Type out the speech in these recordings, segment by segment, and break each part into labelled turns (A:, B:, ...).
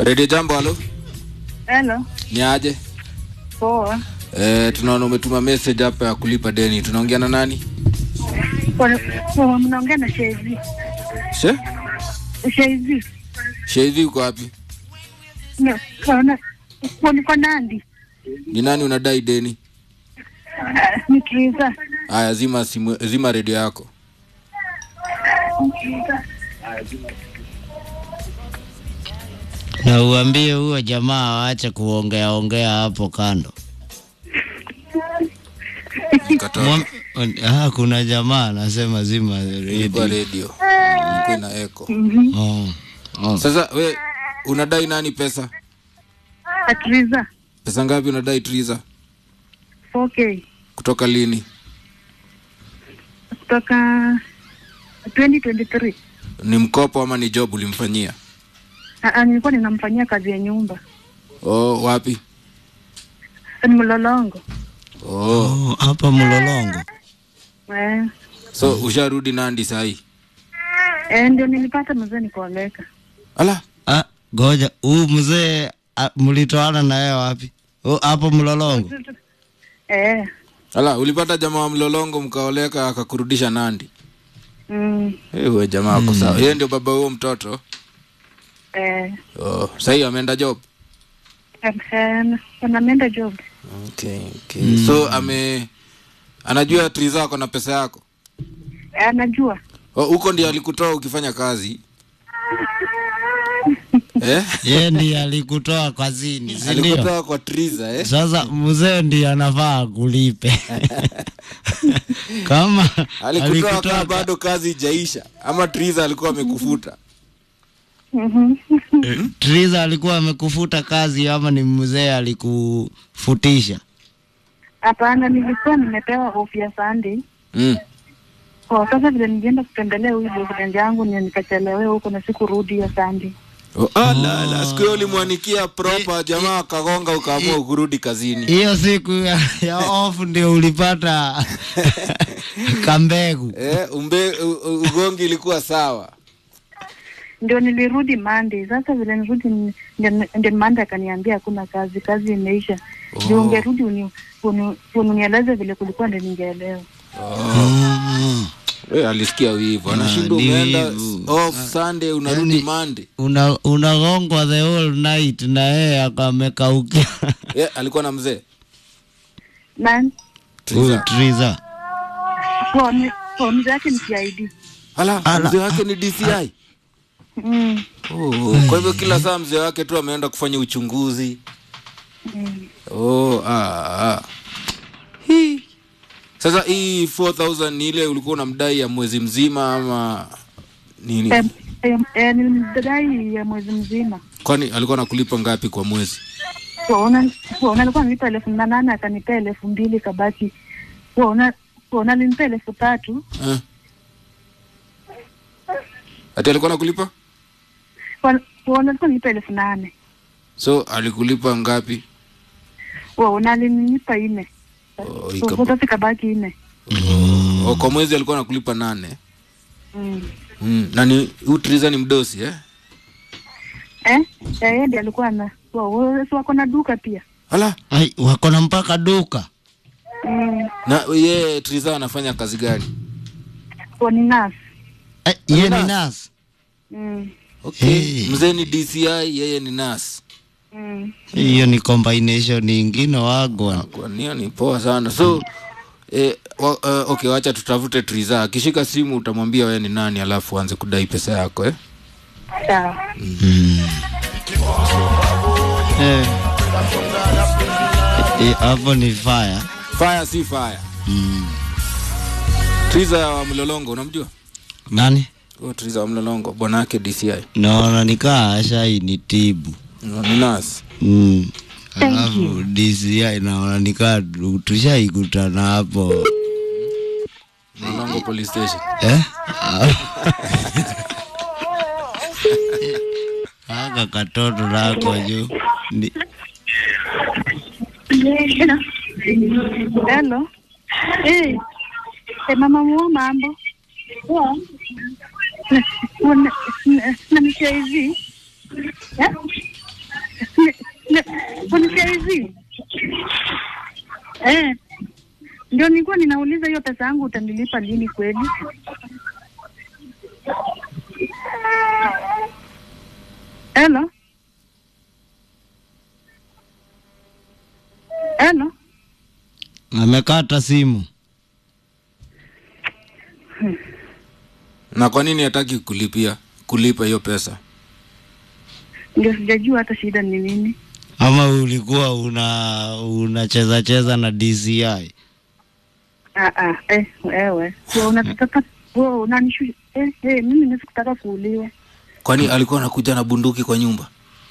A: Radio Jambo, halo.
B: Hello.
A: Ni aje?
B: Poa.
A: Tunaona umetuma message hapa ya kulipa deni. Tunaongea na nani?
B: Mnaongea na Shezi. Shezi.
A: Shezi uko wapi?
B: Niko Nandi.
A: Ni nani unadai deni?
B: Ni Triza.
A: Haya, zima radio yako.
C: Na uambie huyo jamaa waache kuongea hapo kando. Kuna jamaa anasema zima radio.
A: Niko na echo. Sasa we unadai nani pesa?
B: Triza.
A: Pesa ngapi unadai Triza?
B: 4K.
A: Kutoka lini?
B: Kutoka 2023.
A: Ni mkopo ama ni job ulimfanyia?
B: Nilikuwa ninamfanyia kazi ya nyumba.
A: Wapi?
B: Mlolongo.
C: Hapa Mlolongo.
A: So usharudi Nandi sahi?
B: Ndio nilipata mzee nikaoleka.
A: Ala.
C: Goja, mzee mlitoana na yeye wapi? Hapo Mlolongo.
A: Ala, ulipata jamaa wa Mlolongo mkaoleka akakurudisha Nandi. Wewe jamaa wako sawa. Yeye ndio baba huo mtoto? Sasa ameenda job?
B: Ameenda job.
A: Okay. So anajua Triza yako na pesa yako?
B: Anajua.
A: Huko ndiye alikutoa ukifanya kazi?
C: Yeye ndiye alikutoa kazini, si ndio?
A: Alikutoa kwa Triza,
C: Sasa mzee ndiye anafaa kulipe. Kama
A: alikutoa bado kazi haijaisha ama Triza alikuwa amekufuta?
C: Triza alikuwa amekufuta kazi ama ni mzee alikufutisha?
B: Hapana, nilikuwa nimepewa off ya Sunday. Kwa sasa vile nilienda kutembelea huyu boyfriend yangu nikachelewa huko na sikurudi ya Sunday.
A: La, siku hiyo ulimwanikia proper jamaa akagonga ukaamua kurudi kazini.
C: Hiyo siku ya off ndio ulipata kambegu.
A: Ugongi ilikuwa sawa. Ndio
B: nilirudi Monday. Sasa vile nirudi ndio Monday akaniambia hakuna kazi imeisha. Ndio ungerudi unieleze vile kulikuwa ndio ningeelewa.
A: Alisikia wivu. Anashinda umeenda off Sunday unarudi Monday.
C: Unagongwa the whole night na yeye akamekaukia.
A: Alikuwa na mzee.
B: Nani?
C: Triza.
B: Kwa mzee wake ni CID.
A: Mzee wake ni DCI. Kwa hivyo kila saa mzee wake tu ameenda kufanya uchunguzi. Sasa hii 4,000 ni ile ulikuwa unamdai ya mwezi mzima ama nini?
B: Nilimdai ya mwezi mzima.
A: Kwani alikuwa anakulipa ngapi kwa mwezi?
B: Alikuwa analipa 8,000 akanipea 2,000 kabaki. Alinipea 3,000.
A: Ati alikuwa anakulipa?
B: Alikuwa analipa 8,000.
A: So alikulipa ngapi?
B: Alinipa 4. Sasa kabaki 4.
A: Kwa mwezi alikuwa anakulipa 8. Na ni Triza ni mdosi
B: yeye ndiye alikuwa na wako na duka pia.
C: Wako na mpaka duka.
A: Na yeye Triza anafanya kazi gani?
B: Ni nurse.
C: Yeye ni nurse.
A: Okay. Mzee ni DCI, yeye ni nurse.
C: Hiyo ni combination nyingine wagwa.
A: Kwa nini ni poa sana. So okay, wacha tutafute Triza. Akishika simu utamwambia wewe ni nani alafu aanze kudai pesa yako
B: Sawa.
C: Hapo ni fire.
A: Fire si fire. Triza wa Mlolongo unamjua?
C: Nani?
A: Triza wa Mlolongo, bwana yake DCI.
C: Naona nikaa ashai ni tibu.
A: Ni nurse.
C: Alafu DCI naona nikaa tushaikutana hapo
A: Mlolongo police station.
C: Aka katoto lako juu.
B: Hello. Mama mambo. Na mchezi. Kunisia hizi. Ndio nilikuwa ninauliza hiyo pesa yangu utanilipa lini kweli? Hello? Hello?
C: Amekata simu.
A: Na kwa nini hataki kulipa hiyo pesa?
B: Ndio sijajua hata shida ni nini.
C: Ama ulikuwa unacheza na DCI?
B: Wewe. Unataka unanishu mimi nisikutaka kuuliwa.
A: Kwani alikuwa anakuja na bunduki kwa nyumba?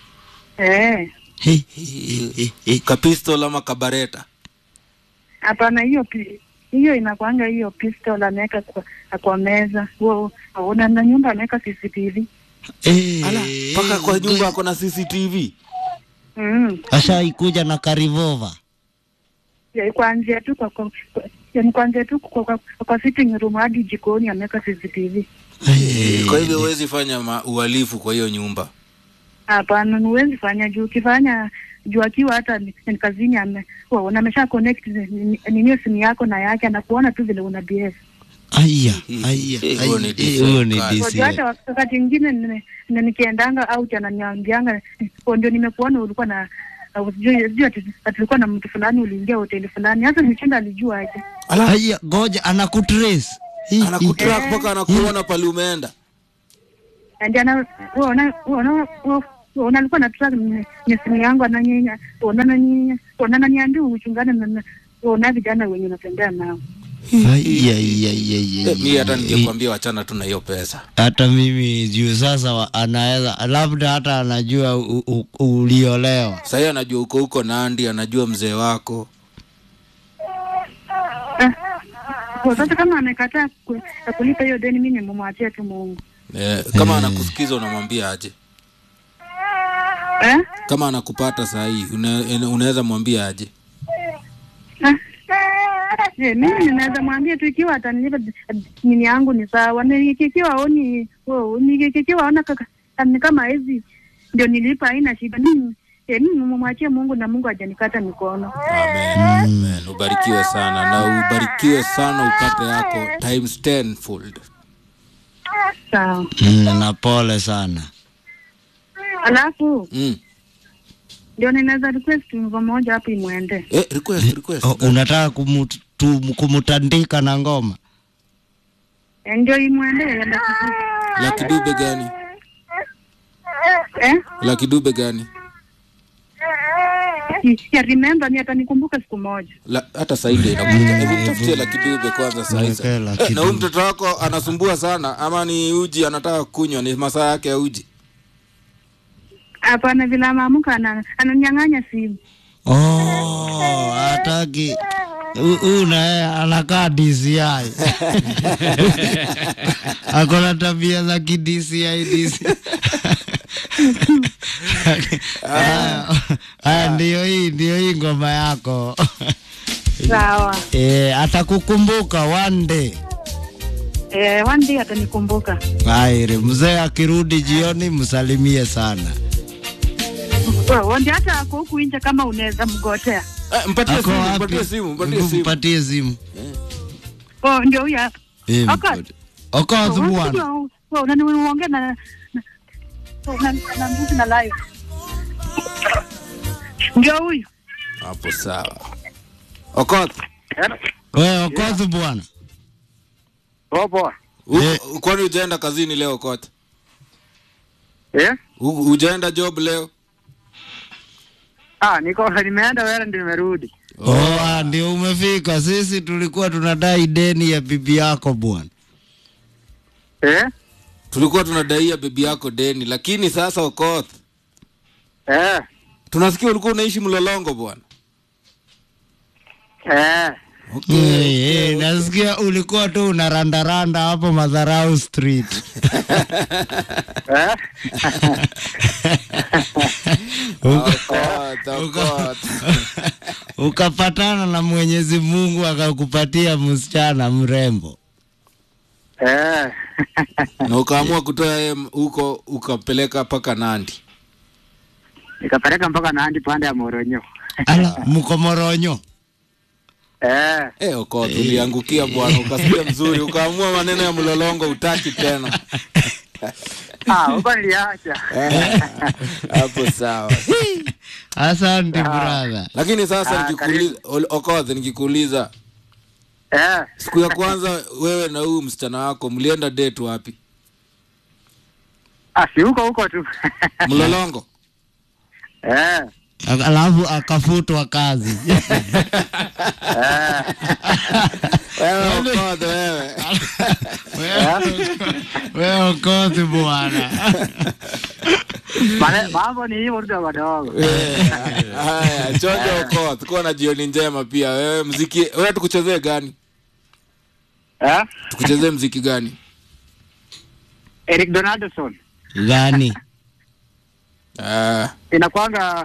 A: Kapistol ama kabareta?
B: Hapana, hiyo inakuanga hiyo pistol ameweka kwa meza. Una na nyumba ameweka CCTV.
A: Ala, paka kwa nyumba ako na CCTV.
C: Ashaikuja na karivova.
B: Kuanzia tu kwa sitting room hadi jikoni ameweka CCTV.
A: Kwa hivyo huwezi fanya uhalifu kwa hiyo nyumba?
B: Hapana, huwezi fanya juu ukifanya juu akiwa hata ni kazini amesha connect nini simu yako na yake anakuona tu vile una behave.
C: Hiyo ni DC.
B: Hata wakati mwingine nikiendanga au ananiambianga ndio nimekuona ulikuwa na tulikuwa na mtu fulani uliingia hoteli fulani. Hata mchinda alijua aje.
C: Haya, ngoja anakutrace.
A: Anakutrack mpaka anakuona pale umeenda.
B: Ndio alikuwa na track ni simu yangu ananyenya. Niambia uchungane na vijana wenye unatembea nao.
A: Mimi hata ningekwambia wachana tu na hiyo pesa.
C: Hata mimi juu sasa anaweza labda hata anajua uliolewa.
A: Sasa anajua uko Nandi, anajua mzee wako.
B: Sasa kama amekataa kulipa hiyo deni mimi nimemwachia tu Mungu.
A: Kama anakusikiza unamwambia aje? Kama anakupata saa hii unaweza mwambia aje?
B: Mimi ninaweza mwambia tu ikiwa atanilipa nini yangu ni sawa. Nikiwa ona kama hizi ndio nilipa haina shida. Mimi nimemwachia Mungu na Mungu hajanikata mikono.
A: Amen. Ubarikiwe sana na ubarikiwe sana upate yako times 10 fold.
B: Sawa.
C: Na pole sana.
B: Alafu ndio ninaweza request ngoma moja hapo imwende.
A: Request.
C: Unataka kumutandika na ngoma?
B: Ndio imwende
A: La Kidube gani? La Kidube gani?
B: Ya remember ni atanikumbuka siku moja.
A: Hata sasa ndio inakuja. Hebu tafutie La Kidube kwanza sasa. Na huyu mtoto wako anasumbua sana ama ni uji anataka kunywa, ni masaa yake ya uji?
B: Hapana, vile maamuka ananyang'anya simu.
C: Hataki. Una anakaa DCI. Akona tabia za DCI. Ndio hii ngoma yako.
B: Sawa.
C: Atakukumbuka one day.
B: One day atanikumbuka.
C: Haire, mzee akirudi jioni msalimie sana.
B: Ndio hata ako huku nje kama unaweza mgotea.
A: Mpatie simu.
B: Ndio huyu hapa.
C: Okoth bwana.
B: Unaniongea na mbuzi na live. Ndio huyu.
A: Hapo sawa. Okoth.
C: Okoth bwana.
D: Poa.
A: Kwani hujaenda kazini leo Okoth? Hujaenda job leo?
D: Nimeenda wewe ndio nimerudi.
C: Ndio umefika. Sisi tulikuwa tunadai deni ya bibi yako bwana.
A: Tulikuwa tunadai ya bibi yako deni, lakini sasa Okoth. Tunasikia ulikuwa unaishi Mlolongo bwana.
C: Okay. Nasikia ulikuwa tu unarandaranda hapo Madharau Street. Ukapatana na Mwenyezi Mungu akakupatia msichana mrembo.
A: Na ukaamua kutoa huko ukapeleka paka Nandi.
D: nikapeleka mpaka Nandi pande ya Moronyo.
C: Ala, mko Moronyo.
A: Okoth uliangukia bwana, ukasikia mzuri, ukaamua maneno ya mlolongo utaki tena.
D: Huko niliacha.
A: Hapo sawa.
C: Asante brother.
A: Lakini sasa nikikuuliza Okoth, nikikuuliza siku ya kwanza wewe na huyu msichana wako mlienda date wapi?
D: Si huko tu.
A: Mlolongo?
C: Alafu akafutwa kazi.
A: Wewe Okoth wewe.
C: Wewe Okoth bwana.
D: Mambo ni hivyo tu wadogo.
A: Haya, chonjo Okoth, kuwa na jioni njema pia. Wewe muziki, wewe tukuchezee gani? Tukuchezee muziki gani?
D: Eric Donaldson.
C: Gani?
B: Inakuanga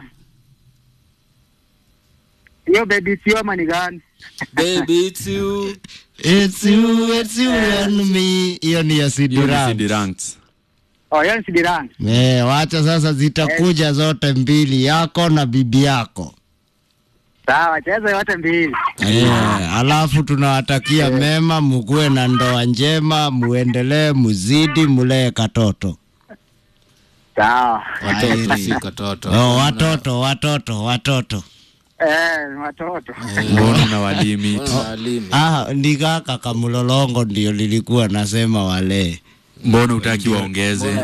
B: hiyo baby sio mani gani?
A: Baby it's you.
C: It's you and me. Hiyo ni ya Sidirant.
B: Hiyo ni Sidirant.
C: Wacha sasa zitakuja zote mbili, yako na bibi yako.
B: Sawa, cheza yote mbili.
C: Alafu tunawatakia mema, mkuwe na ndoa njema, muendelee, muzidi, mulee katoto.
B: Sawa.
A: Watoto si katoto.
C: Watoto.
B: Watoto.
E: Mbona na walimi?
C: Ndigaka kamulolongo ndio lilikuwa nasema wale.
E: Mbona utaki waongeze?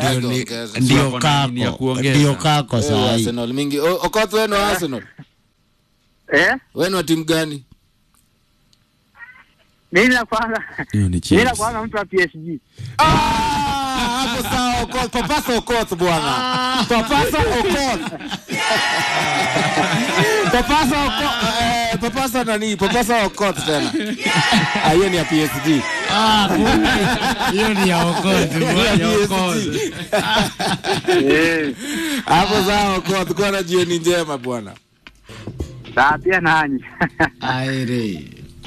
C: Ndio kako sasa.
A: Arsenal mingi. Okoth wewe na Arsenal? Wewe wa timu gani?
B: Mimi na kwanza.
E: Mimi
B: na kwanza mtu wa PSG.
A: Hapo sawa Okoth, papasa Okoth bwana. Papasa Okoth. Papasa nani? Papasa Okoth tena. Hiyo ni ya PSG.
C: Hiyo ni ya Okoth,
A: Hapo sawa Okoth, kwa na jioni njema bwana.
B: Sawa pia nanyi.
C: Aire.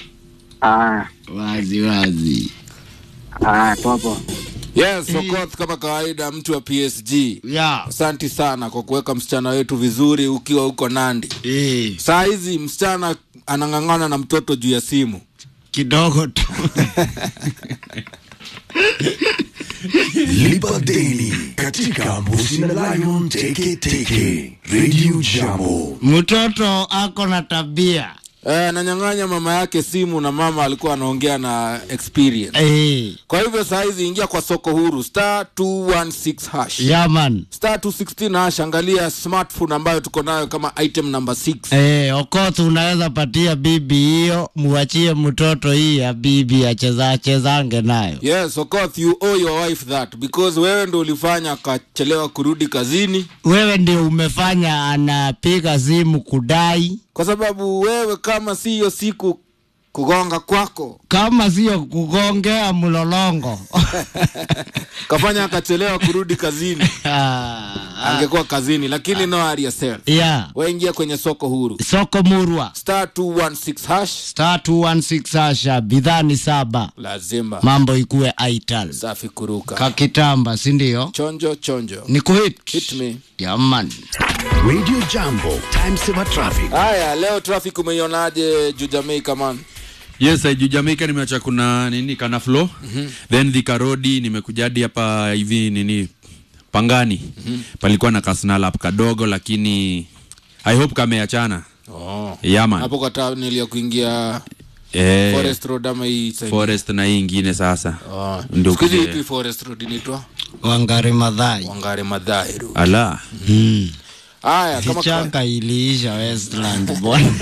C: Wazi.
B: Popo.
A: Yes, Okoth kama kawaida mtu wa PSG. Asante sana kwa kuweka msichana wetu vizuri ukiwa huko Nandi. Saa hizi msichana anangangana na mtoto juu ya simu.
C: Kidogo tu.
F: Lipa Daily katika Mbuzi na Lion Teke Radio Jambo.
C: Mtoto ako na tabia.
A: Ananyang'anya mama yake simu na mama alikuwa anaongea na experience. Kwa hivyo saa hizi ingia kwa soko huru *216#.
C: Yeah man.
A: *216#, angalia smartphone ambayo tuko nayo kama item number 6.
C: Okoth unaweza patia bibi hiyo, muachie mtoto hii ya bibi achezange nayo.
A: Yes, Okoth, you owe your wife that because wewe ndio ulifanya akachelewa kurudi kazini.
C: Wewe ndio umefanya anapiga simu kudai.
A: Kwa sababu wewe kama siyo siku kugonga kwako,
C: kama siyo kugongea mlolongo,
A: kafanya akachelewa kurudi kazini. Angekuwa kazini, lakini no worry yourself. Wewe ingia kwenye soko huru.
C: Soko murwa.
A: *216#.
C: *216#. Bidhani 7.
A: Lazima.
C: Mambo ikue aital.
A: Safi kuruka.
C: Kakitamba, si ndio?
A: Chonjo.
C: Hit me.
A: Yeah
C: man.
F: Radio Jambo, time saver traffic.
A: Haya, leo traffic umeionaje juu Jamaica man?
E: Yes, juu Jamaica nimeacha kuna nini kana flow. Then Thika Road nimekujadi hapa hivi nini Pangani. Palikuwa na kasnala hapo kadogo lakini I hope kameachana. Yeah man.
A: Hapo kwa town ile kuingia Forest Road ama hii
E: Forest na hii nyingine sasa.
A: Ndio kizi Forest Road inaitwa
C: Wangari Madhai.
E: Ala.
A: Haya,
C: kama changa iliisha Westland bwana.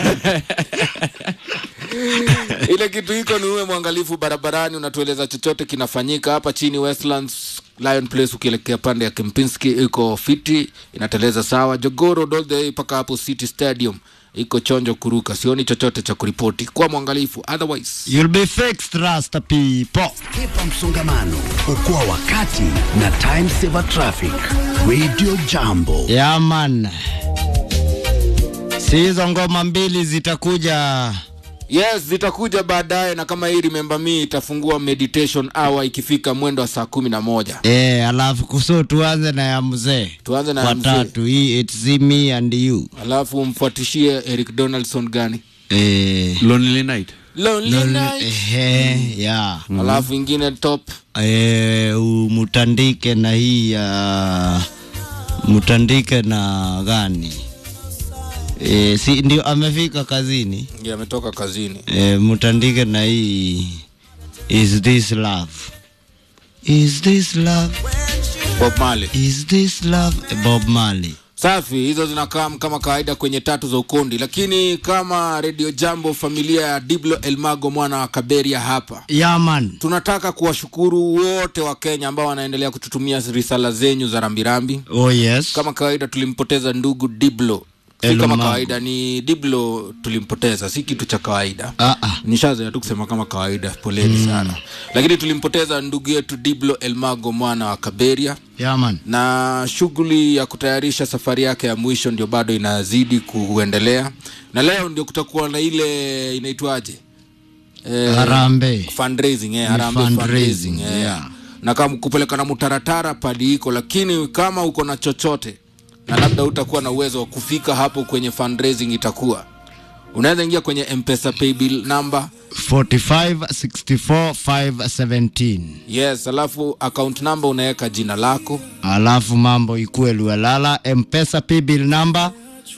A: Ile kitu iko ni uwe mwangalifu barabarani, unatueleza chochote kinafanyika hapa chini Westlands Lion Place ukielekea pande ya Kempinski iko fiti, inateleza sawa. Jogoro all the way paka hapo City Stadium iko chonjo kuruka, sioni chochote cha kuripoti. Kwa mwangalifu, otherwise
C: you'll be fixed rasta people.
F: Kepa msongamano, okoa wakati na time saver traffic. Radio Jambo.
C: Yeah man. Hizo ngoma mbili zitakuja
A: Yes, zitakuja baadaye, na kama hii Remember Me itafungua meditation hour ikifika mwendo wa saa 11.
C: Alafu kuso tuanze na ya mzee.
A: Tuanze na ya mzee.
C: Watatu hii It's Me and You.
A: Alafu mfuatishie Eric Donaldson gani?
E: Lonely Night.
A: Lonely Night.
C: Yeah.
A: Alafu ingine top.
C: Mutandike na hii mutandike na gani? Si ndio amefika kazini?
A: Ndio ametoka kazini.
C: Mutandike na hii Is This Love? Is This Love?
A: Bob Marley.
C: Is This Love? Bob Marley.
A: Safi, hizo zinakaa kama kawaida kwenye tatu za ukundi, lakini kama Radio Jambo, familia ya Diblo Elmago mwana wa Kaberia hapa.
C: Yaman.
A: Tunataka kuwashukuru wote wa Kenya ambao wanaendelea kututumia risala zenyu za rambirambi.
C: Oh yes.
A: Kama kawaida tulimpoteza ndugu Diblo. Si kama kawaida, ni Diblo tulimpoteza, si kitu cha kawaida. Nishazoea tu kusema kama kawaida, poleni sana. Lakini tulimpoteza ndugu yetu Diblo Elmago mwana wa Kaberia.
C: Yaman.
A: Na shughuli ya kutayarisha safari yake ya mwisho ndio bado inazidi kuendelea. Na leo ndio kutakuwa na ile inaitwaje?
C: Harambe.
A: Fundraising, Harambe fundraising. Na kama kupeleka na mutaratara padi iko, lakini kama uko na chochote na labda utakuwa na uwezo wa kufika hapo kwenye fundraising, itakuwa unaweza ingia kwenye M-Pesa paybill number
C: 4564517.
A: Yes, alafu account number unaweka jina lako,
C: alafu mambo ikue lualala. M-Pesa paybill number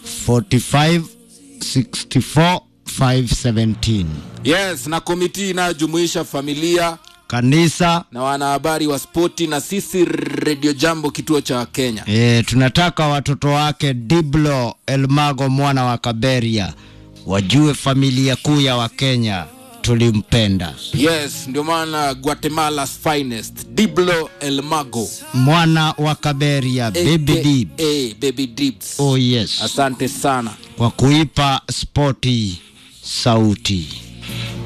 C: 4564517.
A: Yes, na komiti inayojumuisha familia,
C: kanisa
A: na wanahabari wa spoti na sisi Radio Jambo kituo cha Kenya.
C: Tunataka watoto wake Diblo Elmago mwana wa Kaberia wajue familia kuu ya Wakenya tulimpenda.
A: Yes, ndio maana Guatemala's finest Diblo Elmago
C: mwana wa Kaberia, Baby Dib.
A: Baby Dibs.
C: Oh yes.
A: Asante sana
C: kwa kuipa spoti sauti.